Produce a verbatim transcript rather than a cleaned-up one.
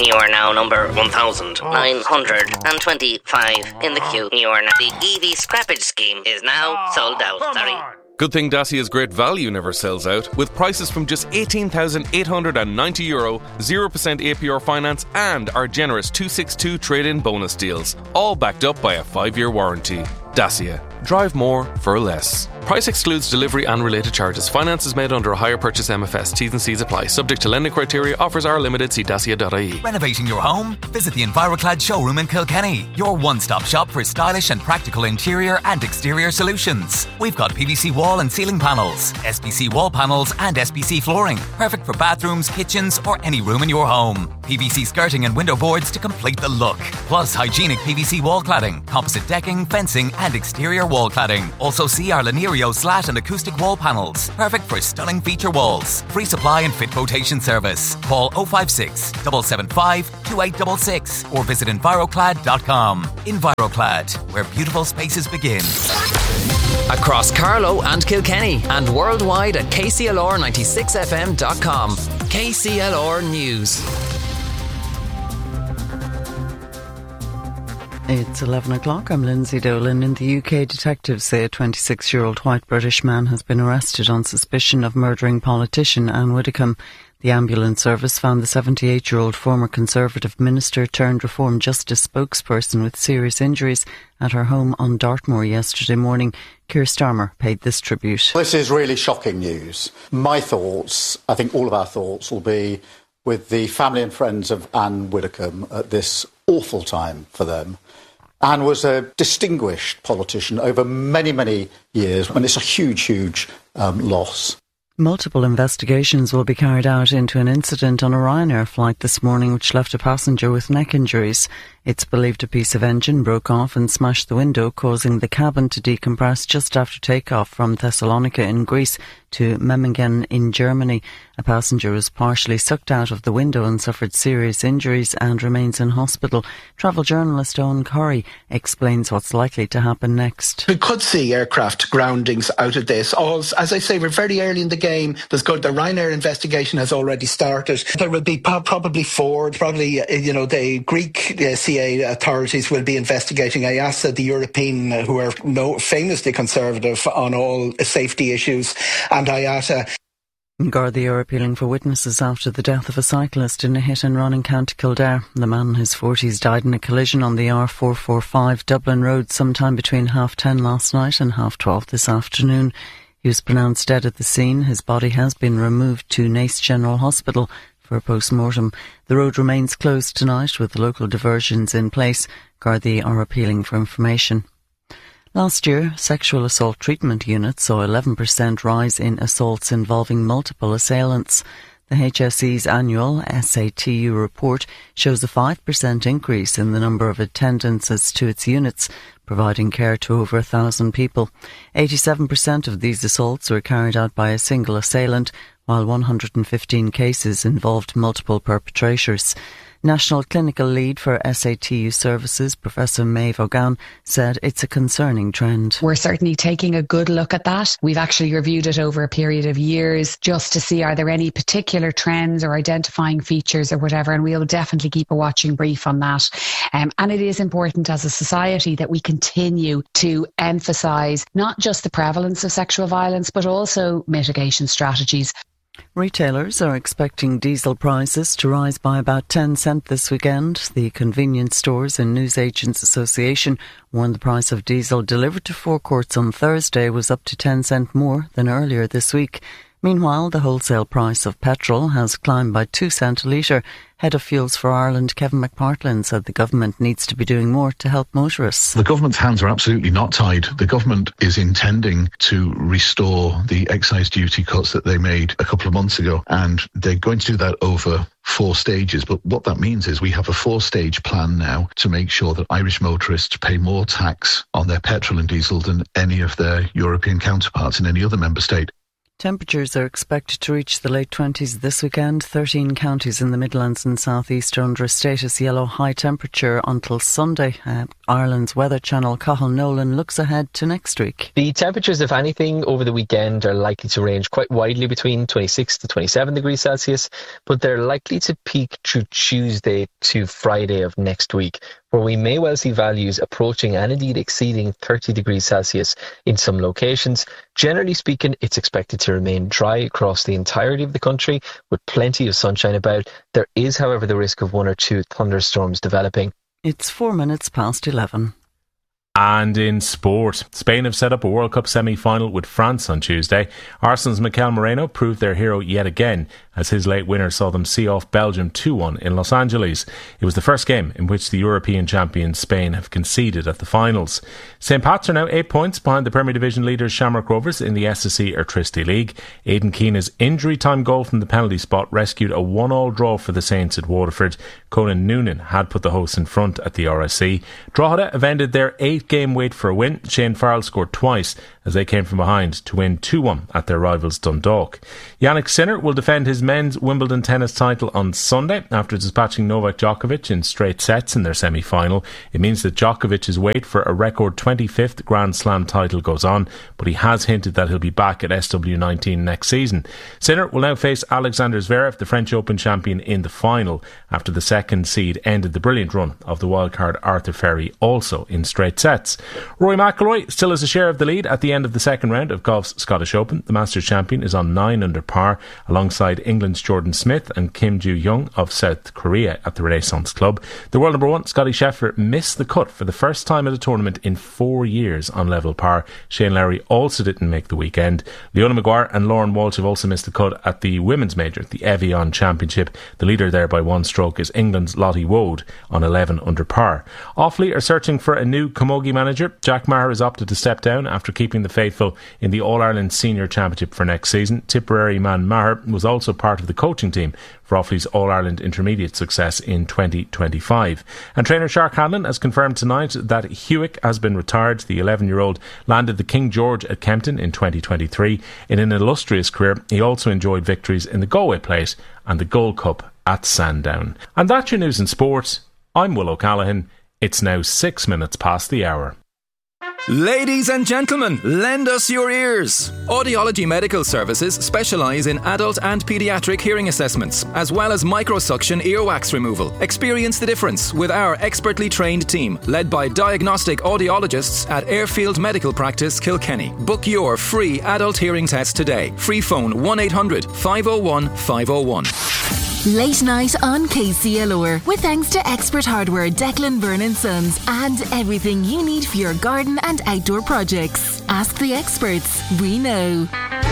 You are now number one thousand nine hundred twenty-five in the queue. You are now. The E V scrappage scheme is now sold out. Sorry. Good thing Dacia's great value never sells out, with prices from just eighteen thousand eight hundred ninety euro, zero percent A P R finance and our generous two sixty-two trade-in bonus deals, all backed up by a five-year warranty. Dacia. Drive more for less. Price excludes delivery and related charges. Finance is made under a hire purchase M F S. T's and C's apply. Subject to lending criteria. Offers are limited. See dacia dot I E. Renovating your home? Visit the Enviroclad showroom in Kilkenny. Your one-stop shop for stylish and practical interior and exterior solutions. We've got P V C wall and ceiling panels, S P C wall panels and S P C flooring. Perfect for bathrooms, kitchens or any room in your home. P V C skirting and window boards to complete the look. Plus hygienic P V C wall cladding, composite decking, fencing and exterior wall cladding. Also see our Lineario slat and acoustic wall panels. Perfect for stunning feature walls. Free supply and fit quotation service. Call oh five six, seven seven five, two eight six six or visit enviroclad dot com. Enviroclad, where beautiful spaces begin. Across Carlow and Kilkenny and worldwide at K C L R ninety-six F M dot com. K C L R News. It's eleven o'clock. I'm Lindsay Dolan. In the U K, detectives say a twenty-six-year-old white British man has been arrested on suspicion of murdering politician Anne Widdecombe. The ambulance service found the seventy-eight-year-old former Conservative minister turned Reform Justice spokesperson with serious injuries at her home on Dartmoor yesterday morning. Keir Starmer paid this tribute. This is really shocking news. My thoughts, I think all of our thoughts, will be with the family and friends of Anne Widdecombe at this awful time for them. Anne was a distinguished politician over many, many years, and it's a huge, huge um, loss. Multiple investigations will be carried out into an incident on a Ryanair flight this morning which left a passenger with neck injuries. It's believed a piece of engine broke off and smashed the window, causing the cabin to decompress just after takeoff from Thessalonica in Greece to Memmingen in Germany. A passenger was partially sucked out of the window and suffered serious injuries and remains in hospital. Travel journalist Owen Corrie explains what's likely to happen next. We could see aircraft groundings out of this. All, as I say, we're very early in the game. There's good. The Ryanair investigation has already started. There will be po- probably Ford, probably uh, you know the Greek uh, C A authorities will be investigating. I A S A, the European, uh, who are no, famously conservative on all safety issues, and I A S A. Gardaí are appealing for witnesses after the death of a cyclist in a hit-and-run in County Kildare. The man in his forties died in a collision on the R four forty-five Dublin Road sometime between half ten last night and half twelve this afternoon. He was pronounced dead at the scene. His body has been removed to Naas General Hospital for a post-mortem. The road remains closed tonight with local diversions in place. Gardaí are appealing for information. Last year, sexual assault treatment units saw eleven percent rise in assaults involving multiple assailants. The H S E's annual S A T U report shows a five percent increase in the number of attendances to its units, providing care to over a thousand people. eighty-seven percent of these assaults were carried out by a single assailant, while one hundred fifteen cases involved multiple perpetrators. National Clinical Lead for S A T U Services, Professor Maeve O'Gan, said it's a concerning trend. We're certainly taking a good look at that. We've actually reviewed it over a period of years just to see are there any particular trends or identifying features or whatever, and we'll definitely keep a watching brief on that. Um, and it is important as a society that we continue to emphasise not just the prevalence of sexual violence but also mitigation strategies. Retailers are expecting diesel prices to rise by about ten cents this weekend. The Convenience Stores and Newsagents Association warned the price of diesel delivered to forecourts on Thursday was up to ten cents more than earlier this week. Meanwhile, the wholesale price of petrol has climbed by two cents a litre. Head of Fuels for Ireland, Kevin McPartlin, said the government needs to be doing more to help motorists. The government's hands are absolutely not tied. The government is intending to restore the excise duty cuts that they made a couple of months ago, and they're going to do that over four stages. But what that means is we have a four-stage plan now to make sure that Irish motorists pay more tax on their petrol and diesel than any of their European counterparts in any other member state. Temperatures are expected to reach the late twenties this weekend. thirteen counties in the Midlands and South East are under a status yellow high temperature until Sunday. Uh, Ireland's Weather Channel Cathal Nolan looks ahead to next week. The temperatures, if anything, over the weekend are likely to range quite widely between twenty-six to twenty-seven degrees Celsius, but they're likely to peak through Tuesday to Friday of next week, where we may well see values approaching and indeed exceeding thirty degrees Celsius in some locations. Generally speaking, it's expected to remain dry across the entirety of the country with plenty of sunshine about. There is, however, the risk of one or two thunderstorms developing. It's four minutes past eleven. And in sport, Spain have set up a World Cup semi-final with France on Tuesday. Arsenal's Mikel Moreno proved their hero yet again, as his late winner saw them see off Belgium two one in Los Angeles. It was the first game in which the European champions Spain have conceded at the finals. Saint Pat's are now eight points behind the Premier Division leaders Shamrock Rovers in the S S C Airtricity League. Aidan Keena's injury-time goal from the penalty spot rescued a one-all draw for the Saints at Waterford. Conan Noonan had put the hosts in front at the R S C. Drogheda have ended their eight-game wait for a win. Shane Farrell scored twice as they came from behind to win two one at their rivals Dundalk. Yannick Sinner will defend his men's Wimbledon tennis title on Sunday after dispatching Novak Djokovic in straight sets in their semi-final. It means that Djokovic's wait for a record twenty-fifth Grand Slam title goes on, but he has hinted that he'll be back at S W nineteen next season. Sinner will now face Alexander Zverev, the French Open champion, in the final after the second seed ended the brilliant run of the wildcard Arthur Ferry, also in straight sets. Rory McIlroy still has a share of the lead at the end of the second round of golf's Scottish Open. The Masters champion is on nine under par alongside England's Jordan Smith and Kim Joo-young of South Korea at the Renaissance Club. The world number one, Scotty Scheffler, missed the cut for the first time at a tournament in four years on level par. Shane Lowry also didn't make the weekend. Leona Maguire and Lauren Walsh have also missed the cut at the women's major, the Evian Championship. The leader there by one stroke is England's Lottie Wood on eleven under par. Offaly are searching for a new camogie manager. Jack Maher has opted to step down after keeping the faithful in the All-Ireland Senior Championship for next season. Tipperary man Maher was also part of the coaching team for Offaly's All-Ireland Intermediate success in twenty twenty-five. And trainer Shark Hanlon has confirmed tonight that Hewick has been retired. The eleven-year-old landed the King George at Kempton in twenty twenty-three. In an illustrious career, he also enjoyed victories in the Galway Plate and the Gold Cup at Sandown. And that's your news in sport. I'm Will O'Callaghan. It's now six minutes past the hour. Ladies and gentlemen, lend us your ears. Audiology Medical Services specialise in adult and paediatric hearing assessments, as well as microsuction earwax removal. Experience the difference with our expertly trained team, led by diagnostic audiologists at Airfield Medical Practice, Kilkenny. Book your free adult hearing test today. Free phone one eight hundred five oh one five oh one. Late night on K C L R with thanks to Expert Hardware, Declan Byrne and Sons, and everything you need for your garden and outdoor projects. Ask the experts, we know.